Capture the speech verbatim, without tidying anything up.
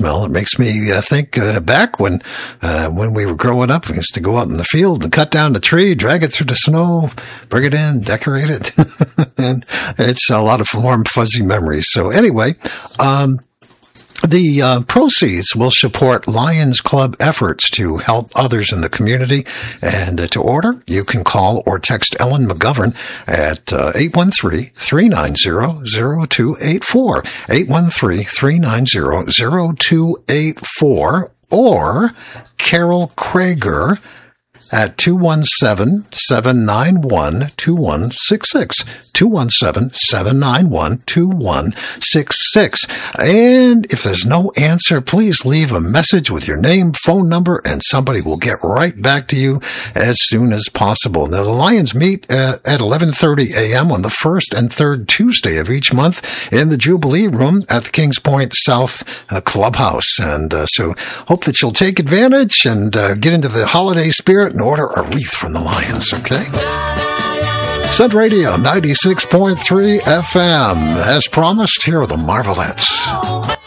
smell. It makes me uh, think uh, back when uh, when we were growing up. We used to go out in the field and cut down the tree, drag it through the snow, bring it in, decorate it. And it's a lot of warm, fuzzy memories. So anyway, um, the uh, proceeds will support Lions Club efforts to help others in the community. And uh, to order, you can call or text Ellen McGovern at uh, eight one three, three nine zero, zero two eight four, eight one three, three nine zero, zero two eight four, or Carol Krager at two one seven, seven nine one, two one six six, two one seven, seven nine one, two one six six. And if there's no answer, please leave a message with your name, phone number, and somebody will get right back to you as soon as possible. Now, the Lions meet uh, at eleven thirty a.m. on the first and third Tuesday of each month in the Jubilee Room at the Kings Point South uh, Clubhouse. And uh, so hope that you'll take advantage and uh, get into the holiday spirit and order a wreath from the Lions, okay? Sun Radio ninety-six point three F M. As promised, here are the Marvelettes.